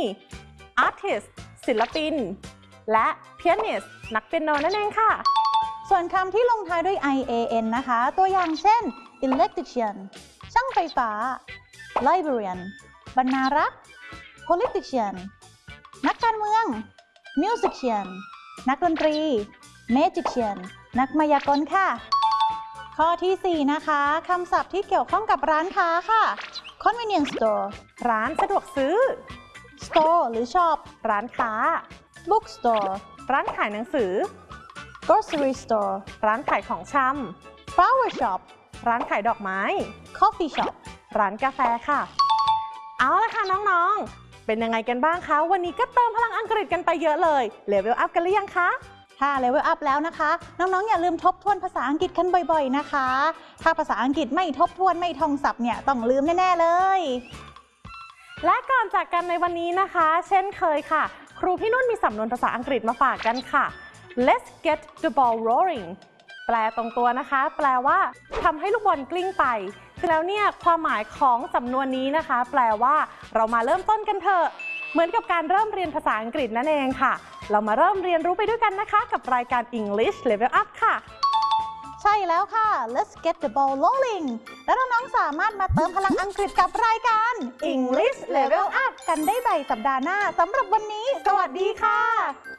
artist ศิลปินและ pianist นักเปียโนนั่นเองค่ะส่วนคำที่ลงท้ายด้วย ian นะคะตัวอย่างเช่น electrician ช่างไฟฟ้า librarian บรรณารักษ์ politician นักการเมือง musician นักดนตรี magician นักมายากลค่ะข้อที่ 4 นะคะคำศัพท์ที่เกี่ยวข้องกับร้านค้าค่ะ convenience store ร้านสะดวกซื้อ store หรือ shop ร้านค้า bookstore ร้านขายหนังสือ grocery store ร้านขายของชำ flower shop ร้านขายดอกไม้ coffee shop ร้านกาแฟค่ะเอาละค่ะน้องๆเป็นยังไงกันบ้างคะวันนี้ก็เติมพลังอังกฤษกันไปเยอะเลยเลเวลอัพกันหรือยังคะถ้า level up แล้วนะคะน้องๆอย่าลืมทบทวนภาษาอังกฤษกันบ่อยๆนะคะถ้าภาษาอังกฤษไม่ทบทวนไม่ท่องศัพท์เนี่ยต้องลืมแน่ๆเลยและก่อนจากกันในวันนี้นะคะเช่นเคยค่ะครูพี่นุ่นมีสำนวนภาษาอังกฤษมาฝากกันค่ะ Let's get the ball rolling แปลตรงตัวนะคะแปลว่าทำให้ลูกบอลกลิ้งไปแล้วเนี่ยความหมายของสำนวนนี้นะคะแปลว่าเรามาเริ่มต้นกันเถอะเหมือนกับการเริ่มเรียนภาษาอังกฤษนั่นเองค่ะเรามาเริ่มเรียนรู้ไปด้วยกันนะคะกับรายการ English Level Up ค่ะใช่แล้วค่ะ Let's get the ball rolling และน้องๆสามารถมาเติมพลังอังกฤษกับรายการ English Level Up กันได้ใหม่สัปดาห์หน้าสำหรับวันนี้สวัสดีค่ะ